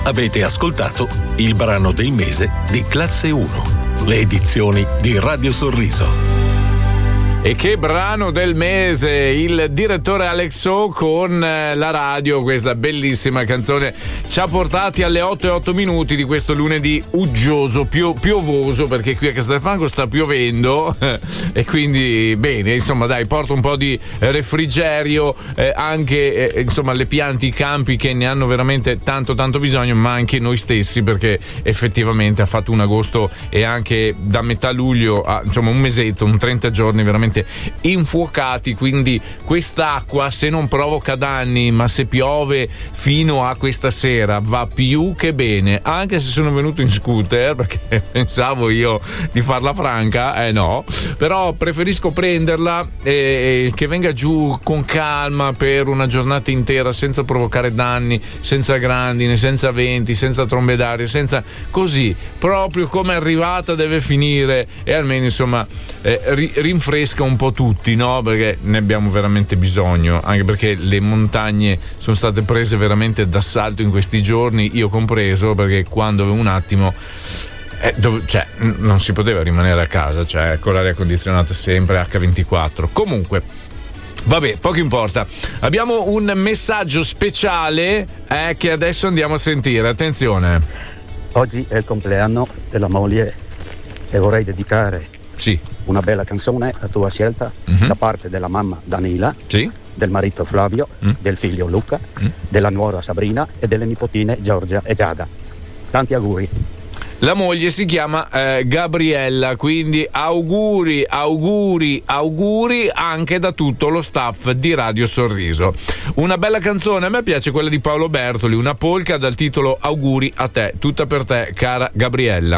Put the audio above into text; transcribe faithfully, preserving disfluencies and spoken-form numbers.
Avete ascoltato il brano del mese di Classe uno, le edizioni di Radio Sorriso. E che brano del mese, il direttore Alex O con la radio, questa bellissima canzone ci ha portati alle otto e otto minuti di questo lunedì uggioso, pio- piovoso, perché qui a Castelfranco sta piovendo e quindi bene, insomma dai, porta un po' di refrigerio eh, anche eh, insomma le piante, i campi che ne hanno veramente tanto tanto bisogno, ma anche noi stessi, perché effettivamente ha fatto un agosto e anche da metà luglio a insomma un mesetto, un trenta giorni veramente infuocati, quindi quest'acqua se non provoca danni, ma se piove fino a questa sera va più che bene, anche se sono venuto in scooter perché pensavo io di farla franca, eh no, però preferisco prenderla e, e che venga giù con calma per una giornata intera senza provocare danni, senza grandine, senza venti, senza trombe d'aria, senza così, proprio come è arrivata deve finire e almeno insomma eh, ri- rinfresca un po' tutti, no? Perché ne abbiamo veramente bisogno, anche perché le montagne sono state prese veramente d'assalto in questi giorni, io compreso, perché quando avevo un attimo eh, dove, cioè non si poteva rimanere a casa, cioè con l'aria condizionata sempre acca ventiquattro. Comunque vabbè, poco importa. Abbiamo un messaggio speciale eh, che adesso andiamo a sentire. Attenzione. Oggi è il compleanno della moglie e vorrei dedicare sì. una bella canzone a tua scelta, mm-hmm. da parte della mamma Danila, sì. del marito Flavio, mm. del figlio Luca, mm. della nuora Sabrina e delle nipotine Giorgia e Giada. Tanti auguri. La moglie si chiama eh, Gabriella, quindi auguri, auguri, auguri anche da tutto lo staff di Radio Sorriso. Una bella canzone, a me piace quella di Paolo Bertoli, una polka dal titolo Auguri a te, tutta per te cara Gabriella.